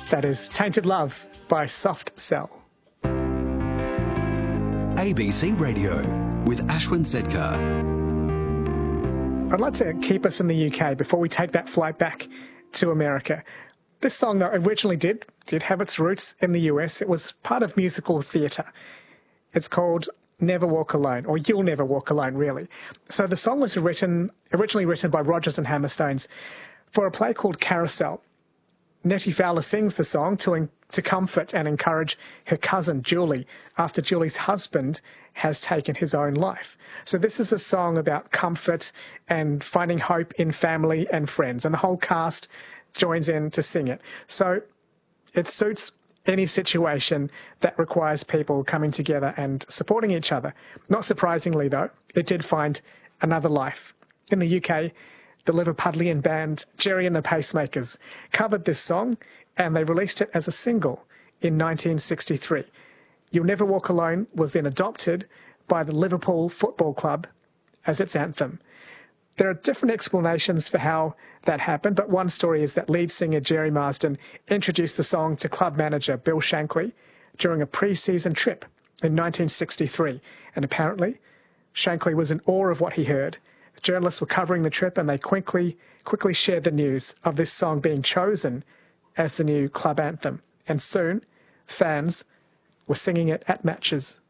That is Tainted Love by Soft Cell. ABC Radio with Ashwin Sedkar. I'd like to keep us in the UK before we take that flight back to America. This song, though, originally did have its roots in the US. It was part of musical theatre. It's called Never Walk Alone, or You'll Never Walk Alone, really. So the song was originally written by Rodgers and Hammerstones for a play called Carousel. Nettie Fowler sings the song to comfort and encourage her cousin Julie after Julie's husband has taken his own life. So this is a song about comfort and finding hope in family and friends, and the whole cast joins in to sing it. So it suits any situation that requires people coming together and supporting each other. Not surprisingly, though, it did find another life. In the UK, the Liverpudlian band Gerry and the Pacemakers covered this song, and they released it as a single in 1963. You'll Never Walk Alone was then adopted by the Liverpool Football Club as its anthem. There are different explanations for how that happened, but one story is that lead singer Gerry Marsden introduced the song to club manager Bill Shankly during a pre-season trip in 1963, and apparently Shankly was in awe of what he heard. Journalists were covering the trip, and they quickly shared the news of this song being chosen as the new club anthem. And soon, fans were singing it at matches.